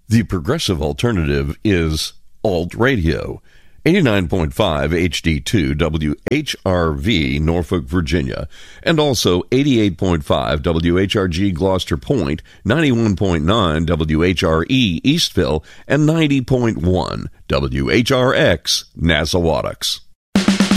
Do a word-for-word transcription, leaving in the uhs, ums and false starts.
The progressive alternative is Alt Radio. eighty-nine point five H D two W H R V, Norfolk, Virginia, and also eighty-eight point five W H R G Gloucester Point, ninety-one point nine W H R E Eastville, and ninety point one W H R X Nassauattucks.